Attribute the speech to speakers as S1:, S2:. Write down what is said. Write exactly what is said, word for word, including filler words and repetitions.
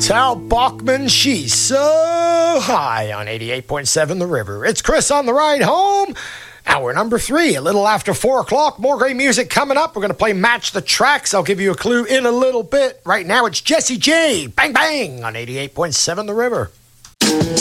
S1: Tal Bachman, She's So High on eighty-eight point seven The River. It's Chris on the ride home. Hour number three, a little after four o'clock. More great music coming up. We're going to play Match the Tracks. I'll give you a clue in a little bit. Right now, it's Jessie J. Bang Bang on eighty-eight point seven The River.